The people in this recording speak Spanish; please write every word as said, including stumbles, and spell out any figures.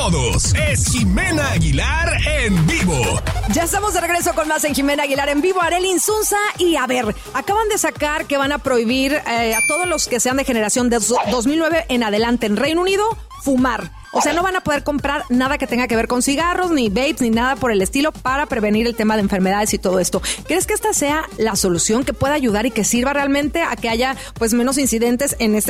todos. Es Jimena Aguilar en vivo. Ya estamos de regreso con más en Jimena Aguilar en vivo. Arely Insunza. Y a ver, acaban de sacar que van a prohibir eh, a todos los que sean de generación de dos mil nueve en adelante en Reino Unido fumar. O sea, no van a poder comprar nada que tenga que ver con cigarros, ni vapes, ni nada por el estilo para prevenir el tema de enfermedades y todo esto. ¿Crees que esta sea la solución que pueda ayudar y que sirva realmente a que haya pues menos incidentes en este